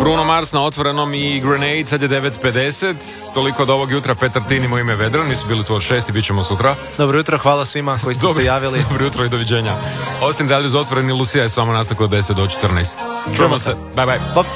Bruno Mars na Otvorenom i Grenade, sad je 9:50. Toliko od ovog jutra. Petar Tini, moje ime Vedran, mi su bili tu od 6 i bit ćemo sutra. Dobro jutro, hvala svima koji ste se javili. Dobro jutro i doviđenja. Ostim dalje uz Otvoreni, Lucija je s vama nastavku od 10 do 14. Čujemo se, bye bye.